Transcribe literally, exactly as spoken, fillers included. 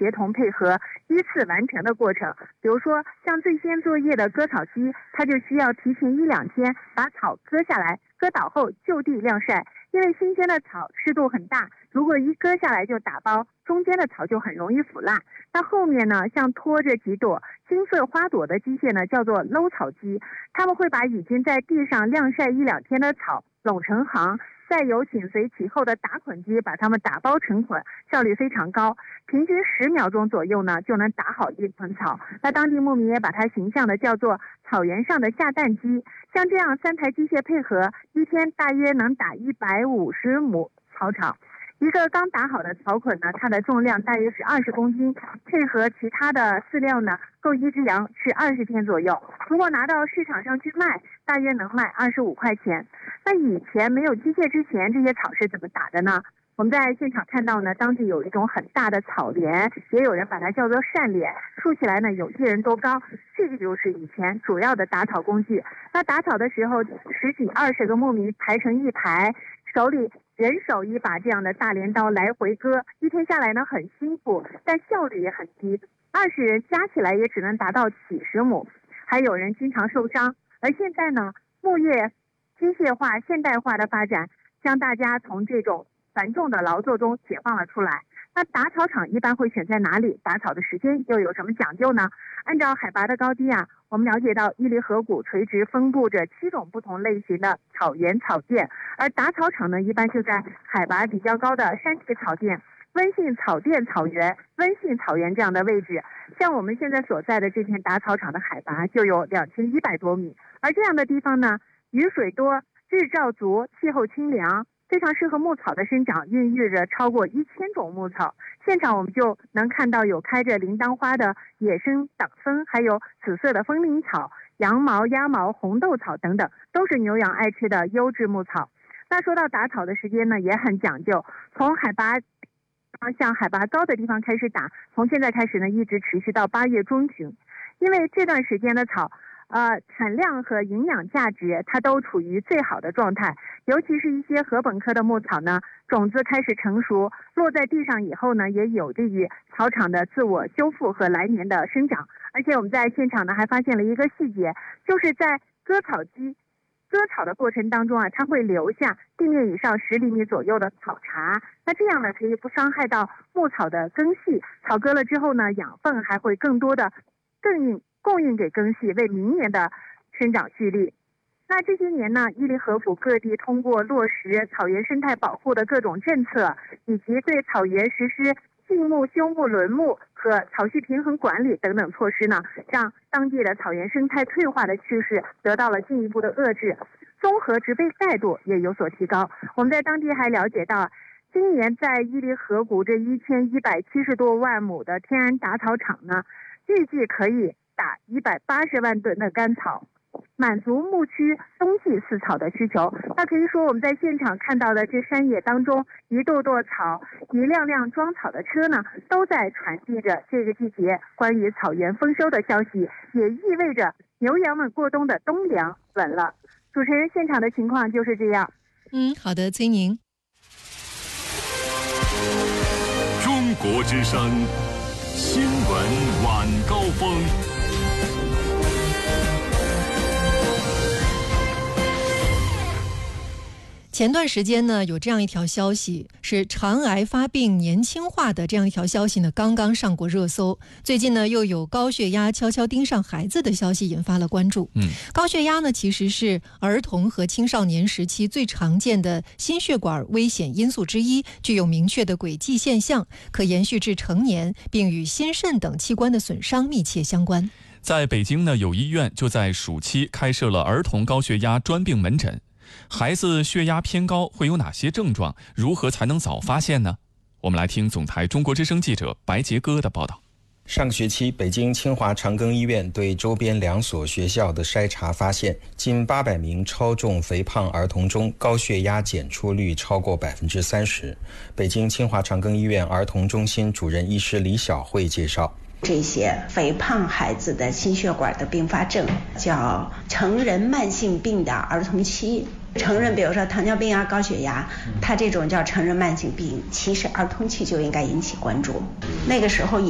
协同配合依次完成的过程。比如说像最先作业的割草机，它就需要提前一两天把草割下来，割倒后就地晾晒，因为新鲜的草湿度很大，如果一割下来就打包，中间的草就很容易腐烂。那后面呢，像拖着几朵金色花朵的机械呢，叫做搂草机，他们会把已经在地上晾晒一两天的草拢成行，再由紧随其后的打捆机把它们打包成捆，效率非常高，平均十秒钟左右呢就能打好一捆草。那当地牧民也把它形象的叫做草原上的下蛋机。像这样三台机械配合，一天大约能打一百五十亩草场。一个刚打好的草捆呢，它的重量大约是二十公斤，配合其他的饲料呢，够一只羊吃二十天左右。如果拿到市场上去卖，大约能卖二十五块钱。那以前没有机械之前，这些草是怎么打的呢？我们在现场看到呢，当地有一种很大的草镰，也有人把它叫做扇镰，竖起来呢有一人多高，这个就是以前主要的打草工具。那打草的时候，十几二十个牧民排成一排，手里人手一把这样的大镰刀来回割，一天下来呢很辛苦，但效率也很低，二十人加起来也只能达到几十亩，还有人经常受伤。而现在呢，牧业机械化现代化的发展，将大家从这种繁重的劳作中解放了出来。那打草场一般会选在哪里？打草的时间又有什么讲究呢？按照海拔的高低啊，我们了解到伊犁河谷垂直分布着七种不同类型的草原草甸，而打草场呢，一般就在海拔比较高的山地草甸、温性草甸草原、温性草原这样的位置。像我们现在所在的这片打草场的海拔就有两千一百多米，而这样的地方呢，雨水多，日照足，气候清凉，非常适合牧草的生长，孕育着超过一千种牧草。现场我们就能看到有开着铃铛花的野生党枫，还有紫色的风铃草、羊毛、鸭毛、红豆草等等，都是牛羊爱吃的优质牧草。那说到打草的时间呢，也很讲究，从海拔向海拔高的地方开始打，从现在开始呢，一直持续到八月中旬，因为这段时间的草呃，产量和营养价值它都处于最好的状态，尤其是一些禾本科的牧草呢，种子开始成熟，落在地上以后呢，也有利于草场的自我修复和来年的生长。而且我们在现场呢还发现了一个细节，就是在割草机割草的过程当中啊，它会留下地面以上十厘米左右的草茬，那这样呢可以不伤害到牧草的根系，草割了之后呢，养分还会更多的更应供应给根系，为明年的生长蓄力。那这些年呢，伊犁河谷各地通过落实草原生态保护的各种政策，以及对草原实施禁牧、休牧、轮牧和草系平衡管理等等措施呢，让当地的草原生态退化的趋势得到了进一步的遏制，综合植被带度也有所提高。我们在当地还了解到，今年在伊犁河谷这一千一百七十多万亩的天然打草场呢，预计可以打一百八十万吨的干草，满足牧区冬季饲草的需求。那可以说我们在现场看到的这山野当中，一垛垛草，一辆辆装草的车呢，都在传递着这个季节关于草原丰收的消息，也意味着牛羊们过冬的冬粮稳了。主持人，现场的情况就是这样。 嗯，好的，崔宁。 中国之声新闻晚高峰。 前段时间呢，有这样一条消息，是肠癌发病年轻化的这样一条消息呢，刚刚上过热搜。最近呢，又有高血压悄悄盯上孩子的消息引发了关注。嗯，高血压呢，其实是儿童和青少年时期最常见的心血管危险因素之一，具有明确的轨迹现象，可延续至成年，并与心肾等器官的损伤密切相关。 在北京呢，有医院就在暑期开设了儿童高血压专病门诊。孩子血压偏高会有哪些症状？如何才能早发现呢？我们来听总台中国之声记者白杰哥的报道。 上个学期，北京清华长庚医院对周边两所学校的筛查发现，近八百名超重肥胖儿童中，高血压检出率超过百分之三十。北京清华长庚医院儿童中心主任医师李晓慧介绍， 这些肥胖孩子的心血管的并发症叫成人慢性病的儿童期。成人比如说糖尿病啊、高血压，它这种叫成人慢性病，其实儿童期就应该引起关注。那个时候